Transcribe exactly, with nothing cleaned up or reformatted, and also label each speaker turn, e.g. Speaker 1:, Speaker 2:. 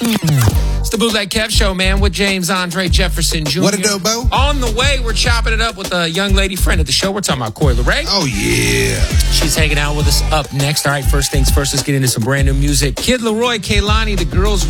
Speaker 1: It's the Bootleg Kev Show, man, with James Andre Jefferson Junior
Speaker 2: What a dope, Bo?
Speaker 1: On the way, we're chopping it up with a young lady friend of the show. We're talking about Coi Leray.
Speaker 2: Oh, yeah.
Speaker 1: She's hanging out with us up next. All right, first things first, let's get into some brand new music. Kid Laroi, Kehlani, the girls